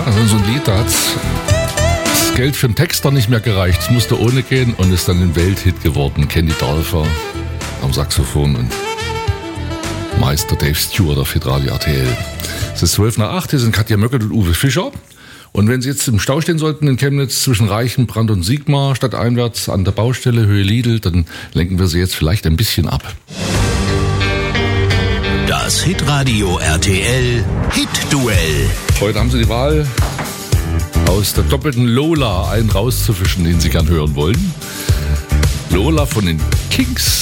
Also so ein Lied, da hat's das Geld für den Texter nicht mehr gereicht. Es musste ohne gehen und ist dann ein Welthit geworden. Candy Dulfer am Saxophon und Meister Dave Stewart auf Hitradio RTL. Es ist 7:12, hier sind Katja Möckert und Uwe Fischer. Und wenn Sie jetzt im Stau stehen sollten in Chemnitz zwischen Reichenbrand und Sigmar, stadteinwärts an der Baustelle Höhe Lidl, dann lenken wir Sie jetzt vielleicht ein bisschen ab. Das Hitradio RTL Hit-Duell. Heute haben Sie die Wahl, aus der doppelten Lola einen rauszufischen, den Sie gern hören wollen. Lola von den Kings